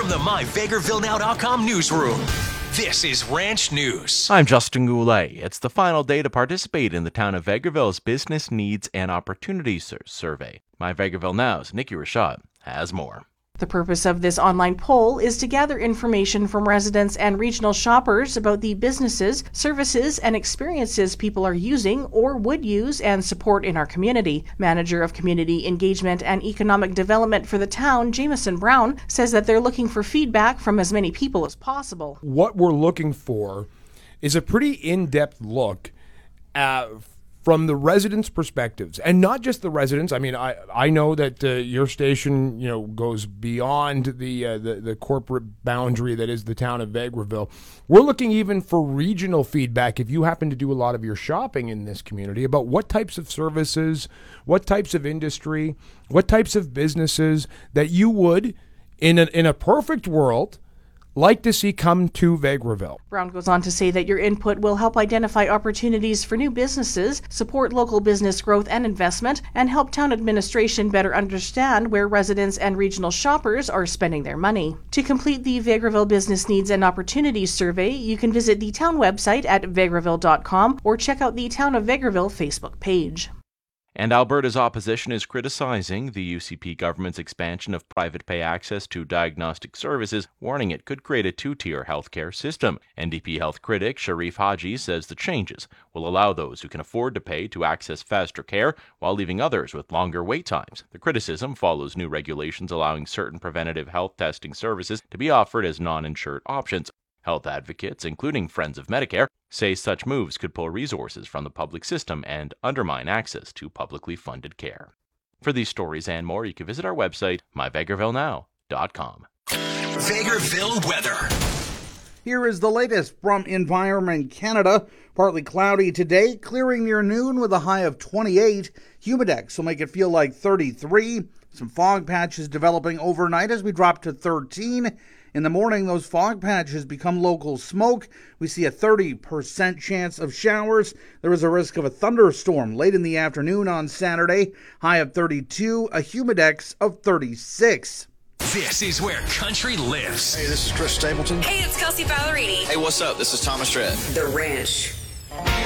from the MyVegrevilleNow.com newsroom, this is Ranch News. I'm Justin Goulet. It's the final day to participate in the town of Vegreville's Business Needs and Opportunities Survey. My Vegreville Now's Nikki Rashad has more. The purpose of this online poll is to gather information from residents and regional shoppers about the businesses, services, and experiences people are using or would use and support in our community. Manager of Community Engagement and Economic Development for the town, Jameson Brown, says that they're looking for feedback from as many people as possible. What we're looking for is a pretty in-depth look from the residents' perspectives, and not just the residents. I mean, I know that your station, goes beyond the corporate boundary that is the town of Vegreville. We're looking even for regional feedback if you happen to do a lot of your shopping in this community about what types of services, what types of industry, what types of businesses that you would, in a perfect world, like to see come to Vegreville. Brown goes on to say that your input will help identify opportunities for new businesses, support local business growth and investment, and help town administration better understand where residents and regional shoppers are spending their money. To complete the Vegreville Business Needs and Opportunities Survey, you can visit the town website at vegreville.com or check out the Town of Vegreville Facebook page. And Alberta's opposition is criticizing the UCP government's expansion of private pay access to diagnostic services, warning it could create a two-tier healthcare system. NDP health critic Sharif Haji says the changes will allow those who can afford to pay to access faster care while leaving others with longer wait times. The criticism follows new regulations allowing certain preventative health testing services to be offered as non-insured options. Health advocates, including Friends of Medicare, say such moves could pull resources from the public system and undermine access to publicly funded care. For these stories and more, you can visit our website, myvegrevillenow.com. Vegreville weather. Here is the latest from Environment Canada. Partly cloudy today, clearing near noon with a high of 28. Humidex will make it feel like 33. Some fog patches developing overnight as we drop to 13. In the morning, those fog patches become local smoke. We see a 30% chance of showers. There is a risk of a thunderstorm late in the afternoon on Saturday. High of 32, a humidex of 36. This is where country lives. Hey, this is Chris Stapleton. Hey, it's Kelsey Ballerini. Hey, what's up? This is Thomas Dredd. The Ranch.